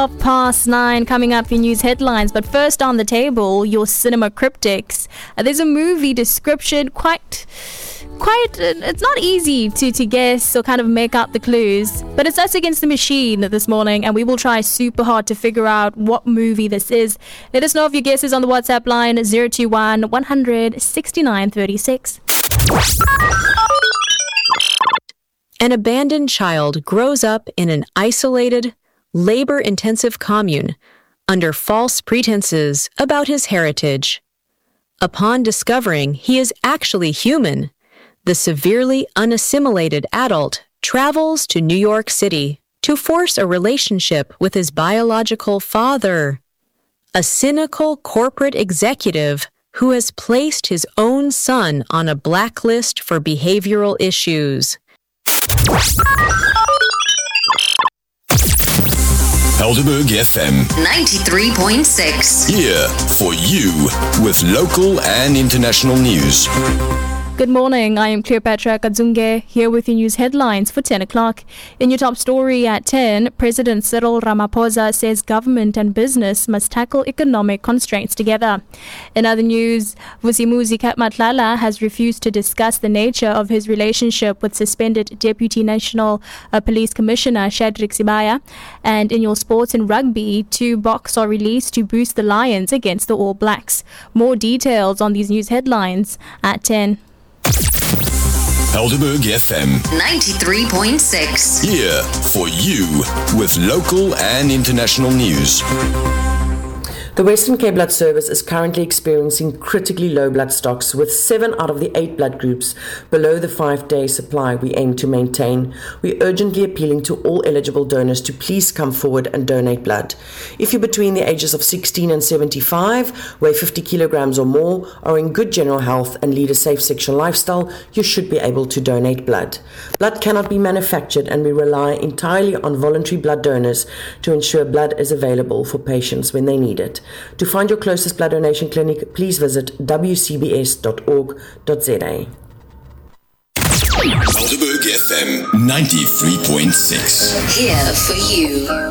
9:30 coming up, your news headlines. But first on the table, your cinema cryptics. There's a movie description, quite it's not easy to guess or kind of make out the clues, but it's Us Against the Machine this morning, and we will try super hard to figure out what movie this is. Let us know if your guess is on the WhatsApp line 021 100 69 36. An abandoned child grows up in an isolated, labor-intensive commune under false pretenses about his heritage. Upon discovering he is actually human, the severely unassimilated adult travels to New York City to force a relationship with his biological father, a cynical corporate executive who has placed his own son on a blacklist for behavioral issues. Helderberg FM 93.6. here for you with local and international news. Good morning, I am Cleopatra Kadzunge, here with your news headlines for 10 o'clock. In your top story at 10, President Cyril Ramaphosa says government and business must tackle economic constraints together. In other news, Vusimuzi Matlala has refused to discuss the nature of his relationship with suspended Deputy National Police Commissioner Shadrack Sibaya. And in your sports and rugby, 2 bocks are released to boost the Lions against the All Blacks. More details on these news headlines at 10. Helderberg FM 93.6. here for you with local and international news. The Western Cape Blood Service is currently experiencing critically low blood stocks, with 7 out of the 8 blood groups below the 5-day supply we aim to maintain. We're urgently appealing to all eligible donors to please come forward and donate blood. If you're between the ages of 16 and 75, weigh 50 kilograms or more, are in good general health and lead a safe sexual lifestyle, you should be able to donate blood. Blood cannot be manufactured, and we rely entirely on voluntary blood donors to ensure blood is available for patients when they need it. To find your closest blood donation clinic, please visit wcbs.org.za. Helderberg FM 93.6 Here for you.